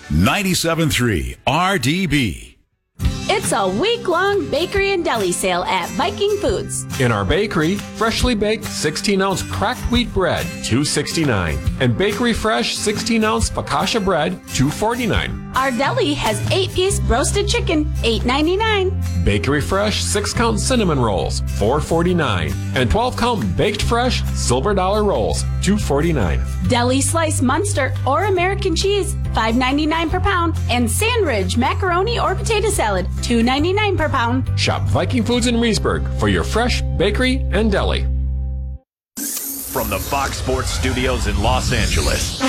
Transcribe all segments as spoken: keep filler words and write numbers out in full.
ninety-seven point three R D B. It's a week-long bakery and deli sale at Viking Foods. In our bakery, freshly baked sixteen ounce cracked wheat bread, two sixty-nine, and bakery fresh sixteen ounce focaccia bread, two forty-nine. Our deli has eight-piece roasted chicken, eight ninety-nine. Bakery fresh six count cinnamon rolls, four forty-nine, and twelve count baked fresh silver dollar rolls, two forty-nine. Deli slice Munster or American cheese, five ninety-nine per pound, and Sandridge macaroni or potato salad, two ninety-nine per pound. Shop Viking Foods in Reesburg for your fresh bakery and deli. From the Fox Sports Studios in Los Angeles,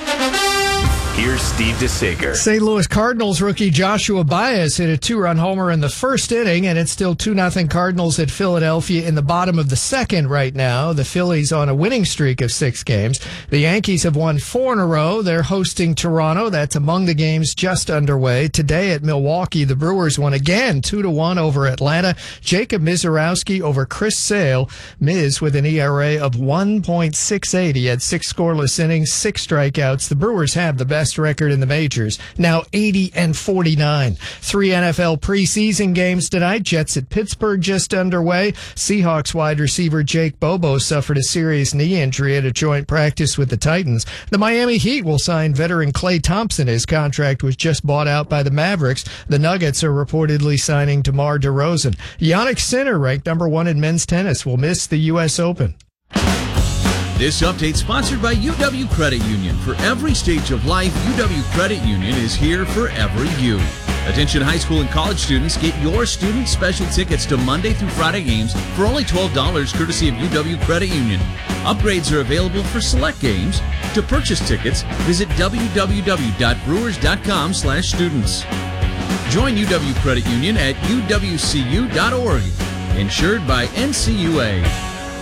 here's Steve DeSager. Saint Louis Cardinals rookie Joshua Baez hit a two-run homer in the first inning, and it's still two nothing Cardinals at Philadelphia in the bottom of the second right now. The Phillies on a winning streak of six games. The Yankees have won four in a row. They're hosting Toronto. That's among the games just underway. Today at Milwaukee, the Brewers won again two to one over Atlanta. Jacob Mizorowski over Chris Sale. Miz with an E R A of one point six eight. He had six scoreless innings, six strikeouts. The Brewers have the best record in the majors, now eighty and forty-nine. Three N F L preseason games tonight. Jets at Pittsburgh just underway. Seahawks wide receiver Jake Bobo suffered a serious knee injury at a joint practice with the Titans. The Miami Heat will sign veteran Klay Thompson. His contract was just bought out by the Mavericks. The Nuggets are reportedly signing DeMar DeRozan. Jannik Sinner, ranked number one in men's tennis, will miss the U S Open. This update sponsored by U W Credit Union. For every stage of life, U W Credit Union is here for every you. Attention high school and college students, get your student special tickets to Monday through Friday games for only twelve dollars courtesy of U W Credit Union. Upgrades are available for select games. To purchase tickets, visit w w w dot brewers dot com slash students. Join U W Credit Union at u w c u dot org. Insured by N C U A.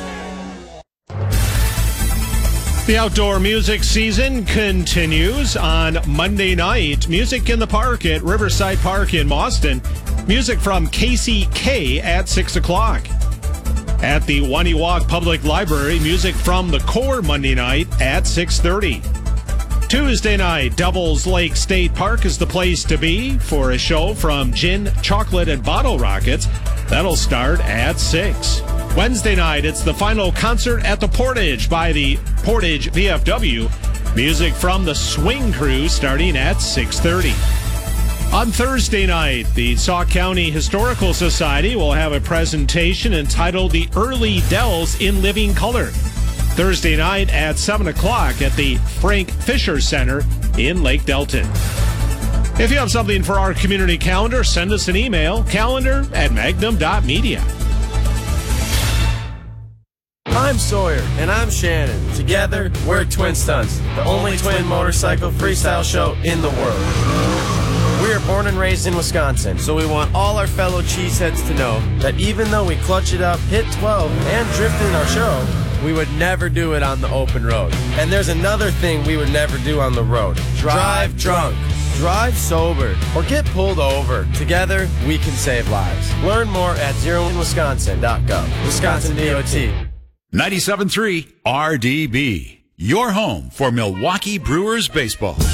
The outdoor music season continues on Monday night. Music in the Park at Riverside Park in Boston. Music from Casey K at six o'clock. At the Waniwak Public Library, music from the Core Monday night at six thirty. Tuesday night, Devils Lake State Park is the place to be for a show from Gin, Chocolate, and Bottle Rockets. That'll start at six. Wednesday night, it's the final concert at the Portage by the Portage V F W. Music from the Swing Crew starting at six thirty. On Thursday night, the Sauk County Historical Society will have a presentation entitled The Early Dells in Living Color. Thursday night at seven o'clock at the Frank Fisher Center in Lake Delton. If you have something for our community calendar, send us an email, calendar at magnum dot media. I'm Sawyer. And I'm Shannon. Together, we're Twin Stunts, the only twin motorcycle freestyle show in the world. We are born and raised in Wisconsin, so we want all our fellow cheeseheads to know that even though we clutch it up, hit twelve, and drift in our show, we would never do it on the open road. And there's another thing we would never do on the road. Drive drunk. Drive sober. Or get pulled over. Together, we can save lives. Learn more at zero in wisconsin dot gov. Wisconsin D O T. ninety-seven point three R D B, your home for Milwaukee Brewers baseball.